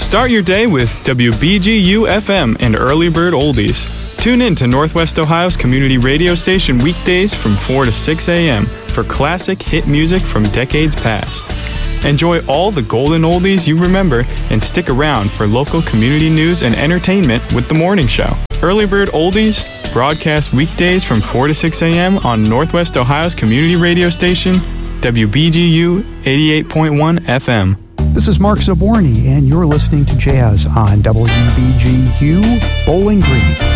Start your day with WBGU FM and Early Bird Oldies. Tune in to Northwest Ohio's community radio station weekdays from 4 to 6 a.m. for classic hit music from decades past. Enjoy all the golden oldies you remember and stick around for local community news and entertainment with The Morning Show. Early Bird Oldies, broadcast weekdays from 4 to 6 a.m. on Northwest Ohio's community radio station, WBGU 88.1 FM. This is Mark Zaborny, and you're listening to Jazz on WBGU Bowling Green.